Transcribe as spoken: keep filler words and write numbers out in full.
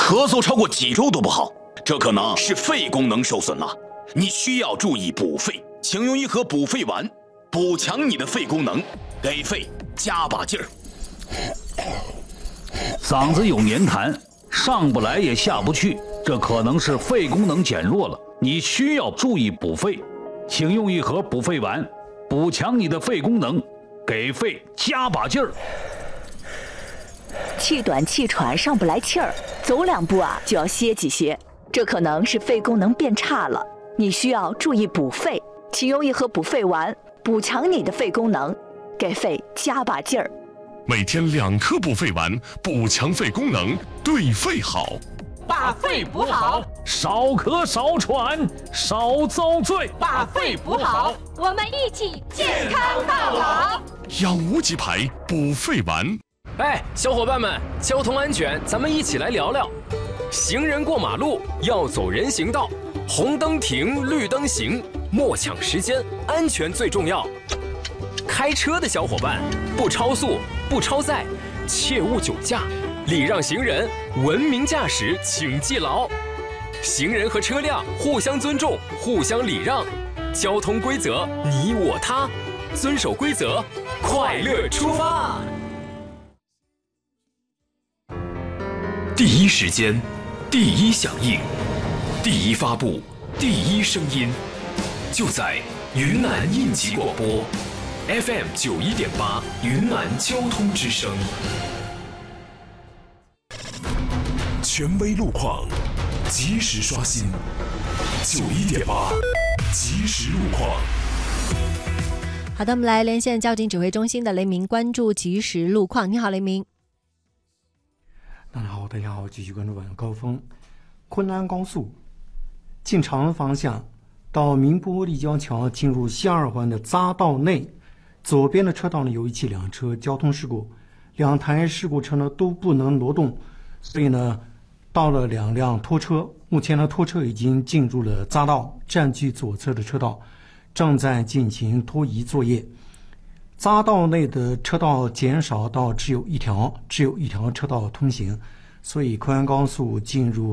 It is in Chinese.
咳嗽超过几周都不好，这可能是肺功能受损了，你需要注意补肺，请用一盒补肺丸，补强你的肺功能，给肺加把劲儿。 嗓子有黏痰，上不来也下不去，这可能是肺功能减弱了，你需要注意补肺，请用一盒补肺丸，补强你的肺功能，给肺加把劲儿。 气短气喘，上不来气儿，走两步啊就要歇几歇，这可能是肺功能变差了，你需要注意补肺，请用一盒补肺丸，补强你的肺功能，给肺加把劲儿。 每天两颗补肺丸，补强肺功能，对肺好。 把肺补好， 少咳少喘，少遭罪。 把肺补好， 我们一起健康到老。 养无极牌补肺丸。 哎，小伙伴们，交通安全，咱们一起来聊聊。行人过马路要走人行道，红灯停，绿灯行，莫抢时间，安全最重要。开车的小伙伴，不超速，不超载，切勿酒驾，礼让行人，文明驾驶，请记牢。行人和车辆互相尊重，互相礼让，交通规则你我他，遵守规则，快乐出发。第一时间，第一响应，第一发布，第一声音，就在云南应急广播 F M 九一点八云南交通之声。 权威路况，及时刷新。九一点八，及时路况。 好的，我们来连线交警指挥中心的雷鸣，关注及时路况。你好，雷鸣。 大家好，大家好，继续关注晚上高峰。昆南高速进长安方向到宁波立交桥进入西二环的匝道内，左边的车道呢有一起两车交通事故，两台事故车呢都不能挪动，所以呢到了两辆拖车，目前呢拖车已经进入了匝道，占据左侧的车道，正在进行拖移作业。匝道内的车道减少到只有一条，只有一条车道通行，所以昆安高速进入